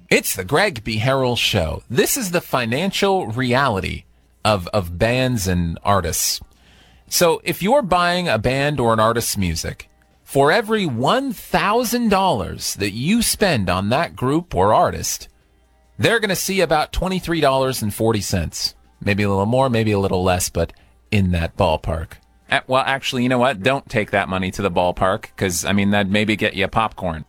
It's the Greg B. Harrell Show. This is the financial reality of bands and artists. So if you're buying a band or an artist's music, for every $1,000 that you spend on that group or artist, they're going to see about $23.40. Maybe a little more, maybe a little less, but in that ballpark. Well, actually, you know what? Don't take that money to the ballpark because, I mean, that'd maybe get you popcorn.